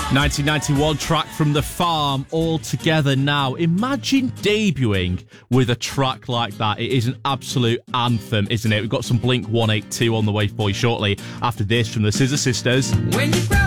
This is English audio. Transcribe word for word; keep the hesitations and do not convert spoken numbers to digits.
nineteen ninety-one track from The Farm, All Together Now. Imagine debuting with a track like that. It is an absolute anthem, isn't it? We've got some Blink one eighty-two on the way for you shortly after this from the Scissor Sisters. When you